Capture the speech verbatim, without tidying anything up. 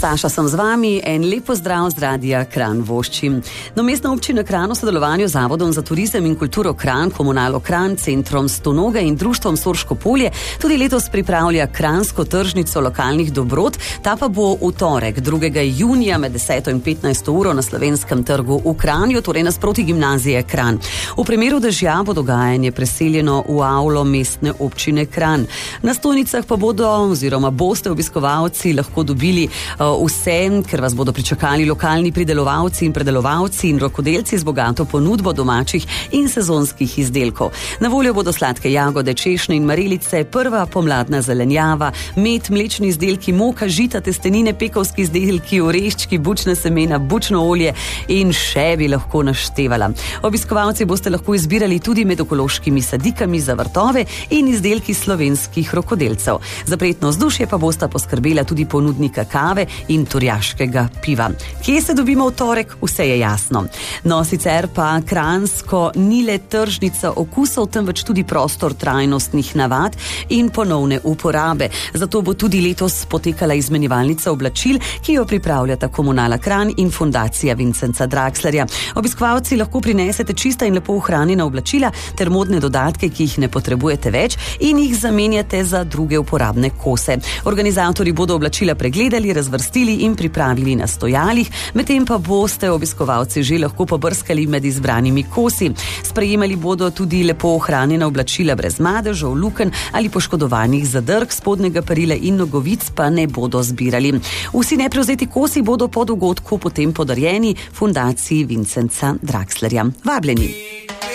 Nataša sem z vami, en lep pozdrav z radia Kranj voščim. No, Mestna občina Kranj v sodelovanju z Zavodom za turizem in kulturo Kranj, Komunalo Kranj, Centrom Stonoga in društvom Sorško polje tudi letos pripravlja kranjsko tržnico lokalnih dobrot. Ta pa bo v torek, drugega junija med deseto in petnajsto uro na Slovenskem trgu v Kranju, torej nasproti gimnazije Kranj. V primeru dežja bo dogajanje preseljeno v avlo Mestne občine Kranj. Na stojnicah pa bodo oziroma boste obiskovalci lahko dobili uh, vse, ker vas bodo pričakali lokalni pridelovalci in predelovalci in rokodelci z bogato ponudbo domačih in sezonskih izdelkov. Na voljo bodo sladke jagode, češnje in marelice, prva pomladna zelenjava, med, mlečni izdelki, moka, žita, testenine, pekovski izdelki, oreščki, bučna semena, bučno olje in še bi lahko naštevala. Obiskovalci boste lahko izbirali tudi med ekološkimi sadikami za vrtove in izdelki slovenskih rokodelcev. Za prijetno vzdušje pa bosta poskrbela tudi ponudnika kave in turjaškega piva. Kje se dobimo v torek? Vse je jasno. No, sicer pa kranjsko ni le tržnica okusov, temveč tudi prostor trajnostnih navad in ponovne uporabe. Zato bo tudi letos potekala izmenjevalnica oblačil, ki jo pripravljata Komunala Kranj in Fundacija Vincenca Draxlerja. Obiskovalci lahko prinesete čista in lepo ohranjena oblačila ter modne dodatke, ki jih ne potrebujete več in jih zamenjate za druge uporabne kose. Organizatorji bodo oblačila pregledali, razvrstili in pripravili na stojalih, medtem pa boste obiskovalci že lahko pobrskali med izbranimi kosi. Sprejemali bodo tudi lepo ohranjena oblačila brez madežev, lukenj ali poškodovanih zadrg, spodnjega perila in nogovic pa ne bodo zbirali. Vsi neprevzeti kosi bodo po dogodku potem podarjeni Fundaciji Vincenca Draxlerja. Vabljeni!